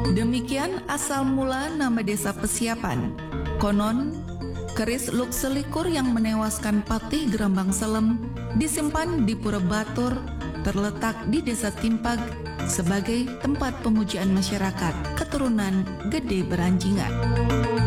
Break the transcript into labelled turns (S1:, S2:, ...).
S1: Demikian asal mula nama desa Pesiapan. Konon, keris Luk Selikur yang menewaskan Patih Gerambang Selem disimpan di Pura Batur, terletak di desa Timpag sebagai tempat pemujaan masyarakat keturunan Gede Beranjingan.